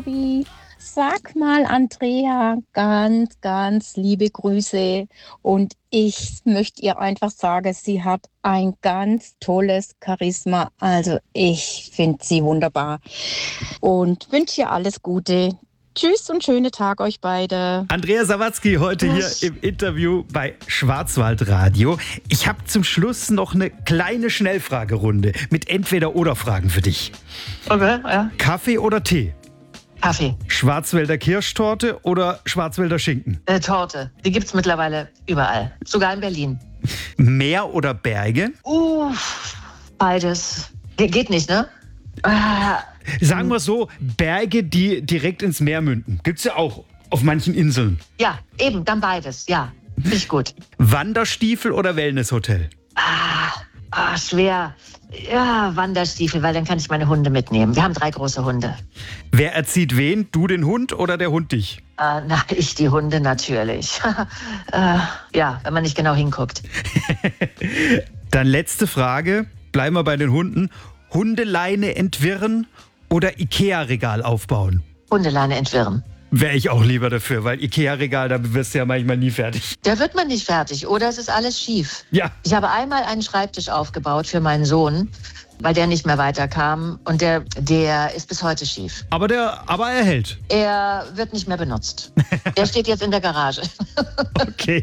Gabi. Sag mal, Andrea, ganz, ganz liebe Grüße. Und ich möchte ihr einfach sagen, sie hat ein ganz tolles Charisma. Also ich finde sie wunderbar und wünsche ihr alles Gute. Tschüss und schönen Tag euch beide. Andrea Sawatzki heute hier im Interview bei Schwarzwaldradio. Ich habe zum Schluss noch eine kleine Schnellfragerunde mit Entweder-oder-Fragen für dich. Okay, ja. Kaffee oder Tee? Kaffee. Schwarzwälder Kirschtorte oder Schwarzwälder Schinken? Torte. Die gibt's mittlerweile überall. Sogar in Berlin. Meer oder Berge? Beides. Geht nicht, ne? Sagen wir so, Berge, die direkt ins Meer münden. Gibt's ja auch auf manchen Inseln. Ja, eben, dann beides. Ja, finde ich gut. Wanderstiefel oder Wellnesshotel? Schwer. Ja, Wanderstiefel, weil dann kann ich meine Hunde mitnehmen. Wir haben 3 große Hunde. Wer erzieht wen? Du den Hund oder der Hund dich? Ich die Hunde natürlich. Ja, wenn man nicht genau hinguckt. Dann letzte Frage. Bleiben wir bei den Hunden. Hundeleine entwirren oder Ikea-Regal aufbauen? Hundeleine entwirren. Wäre ich auch lieber dafür, weil Ikea-Regal, da wirst du ja manchmal nie fertig. Da wird man nicht fertig oder es ist alles schief. Ja. Ich habe einmal einen Schreibtisch aufgebaut für meinen Sohn, weil der nicht mehr weiterkam und der ist bis heute schief. Aber er hält. Er wird nicht mehr benutzt. Der steht jetzt in der Garage. Okay.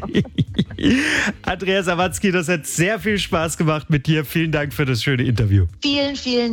Andrea Sawatzki, das hat sehr viel Spaß gemacht mit dir. Vielen Dank für das schöne Interview. Vielen, vielen